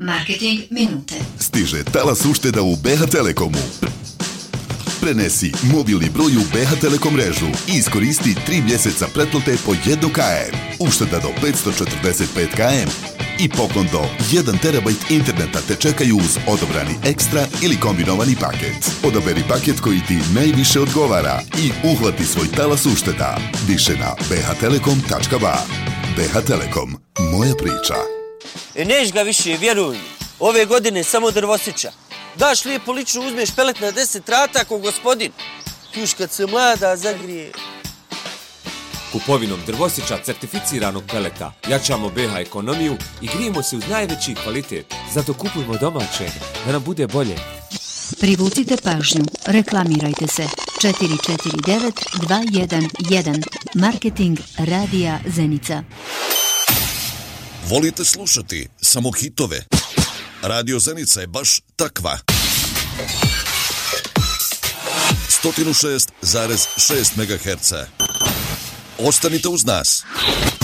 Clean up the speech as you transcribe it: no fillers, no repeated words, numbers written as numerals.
Marketing minute. Stiže talas ušteda u BH Telekomu. Prenesi mobilni broj u BH Telekom mrežu i iskoristi 3 mjeseca pretplate po 1 km. Ušteda do 545 km i poklon do 1 terabajt interneta te čekaju uz odobrani ekstra ili kombinovani paket. Odaberi paket koji ti najviše odgovara i uhvati svoj talas ušteda. Više na bhtelekom.ba. BH Telekom. Moja priča. Neš ga više, vjeruj. Ove godine samo drvosića. Daš lijepo lično, uzmeš pelet na 10 rata ko gospodin. Još kad se mlada zagrije. Kupovinom drvosića certificiranog peleta jačamo BH ekonomiju i grijemo se uz najveći kvalitet. Zato kupujmo domaće, da nam bude bolje. Privucite pažnju. Reklamirajte se. 449 211. Marketing Radija Zenica. Volite slušati samo hitove? Radio Zenica je baš takva. 106,6 MHz. Ostanite uz nas.